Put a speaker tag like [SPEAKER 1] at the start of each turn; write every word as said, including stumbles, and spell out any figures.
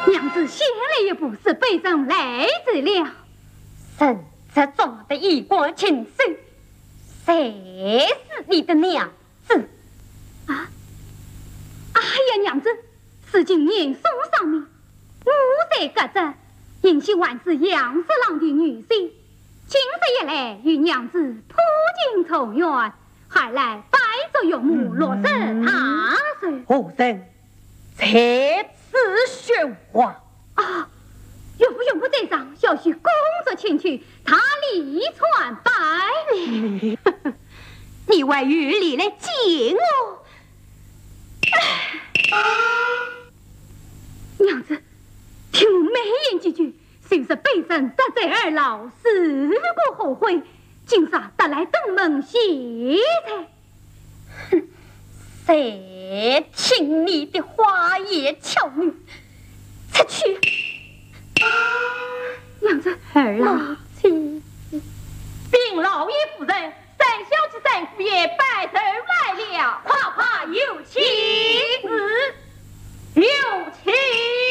[SPEAKER 1] 娘子先来一步，是背上来迟了。
[SPEAKER 2] 臣这做的一国情深，谁是你的娘子？
[SPEAKER 1] 啊！哎呀，娘子，此今年送上面，五岁隔着，引起万是杨四郎的女婿，今日一来与娘子普尽仇怨，还来拜着岳母落实他手。
[SPEAKER 3] 夫人，这次说话
[SPEAKER 1] 啊！岳父岳母在上，小婿工作前去，他力传百里。你为玉里来见我。娘子，听我美言几句，虽是背身得罪二老，死过后悔，今朝得来登门谢才。
[SPEAKER 2] 哼，谁听你的花言巧语？出去！
[SPEAKER 1] 娘子，儿啊，
[SPEAKER 2] 请
[SPEAKER 4] 禀老爷夫人，三小姐三夫爷拜寿来了，快快！